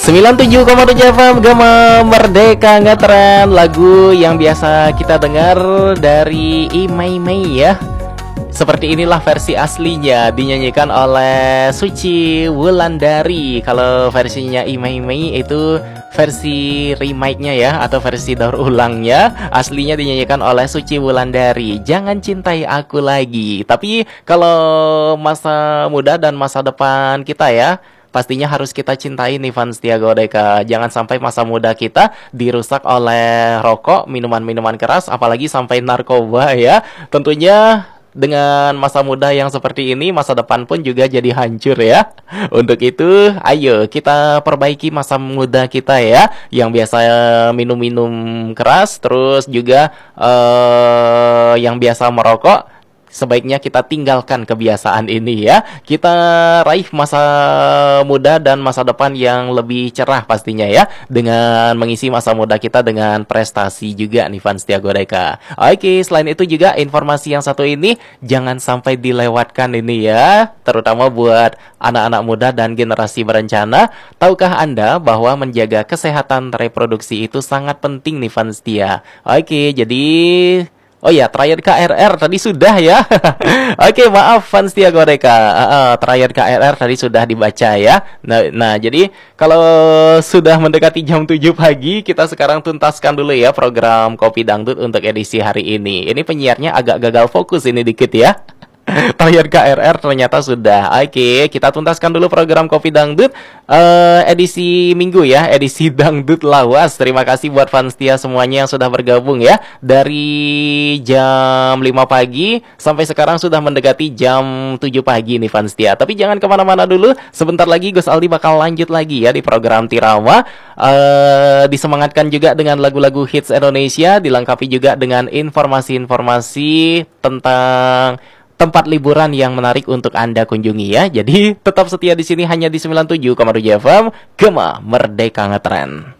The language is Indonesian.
97,7 FM Gema Merdeka Ngetren. Lagu yang biasa kita dengar dari Imei Mei ya. Seperti inilah versi aslinya, dinyanyikan oleh Suci Wulandari. Kalau versinya Imei Mei itu versi remake-nya ya, atau versi daur ulangnya. Aslinya dinyanyikan oleh Suci Wulandari. Jangan cintai aku lagi. Tapi kalau masa muda dan masa depan kita ya, pastinya harus kita cintai nih fans Setia Godeka. Jangan sampai masa muda kita dirusak oleh rokok, minuman-minuman keras, apalagi sampai narkoba ya. Tentunya dengan masa muda yang seperti ini, masa depan pun juga jadi hancur ya. Untuk itu, ayo kita perbaiki masa muda kita ya, yang biasa minum-minum keras, terus juga yang biasa merokok. Sebaiknya kita tinggalkan kebiasaan ini ya. Kita raih masa muda dan masa depan yang lebih cerah pastinya ya, dengan mengisi masa muda kita dengan prestasi juga nih fans Setia Godeka. Oke, selain itu juga informasi yang satu ini jangan sampai dilewatkan ini ya, terutama buat anak-anak muda dan generasi berencana. Tahukah Anda bahwa menjaga kesehatan reproduksi itu sangat penting nih fans Setia? Oke, jadi oh ya, triad KRR tadi sudah ya. Oke, maaf fans Setia Godeka. Triad KRR tadi sudah dibaca ya. Nah, jadi kalau sudah mendekati jam 7 pagi, kita sekarang tuntaskan dulu ya program Kopi Dangdut untuk edisi hari ini. Ini penyiarnya agak gagal fokus ini dikit ya. Triad KRR ternyata sudah. Oke, kita tuntaskan dulu program Kopi Dangdut edisi minggu ya, edisi Dangdut Lawas. Terima kasih buat fans Setia semuanya yang sudah bergabung ya. Dari jam 5 pagi sampai sekarang sudah mendekati jam 7 pagi nih fans Setia. Tapi jangan kemana-mana dulu, sebentar lagi Gus Aldi bakal lanjut lagi ya di program Tirama. Disemangatkan juga dengan lagu-lagu hits Indonesia, dilengkapi juga dengan informasi-informasi tentang tempat liburan yang menarik untuk Anda kunjungi ya. Jadi tetap setia di sini hanya di 97,7 FM Gema Merdeka Ngetren.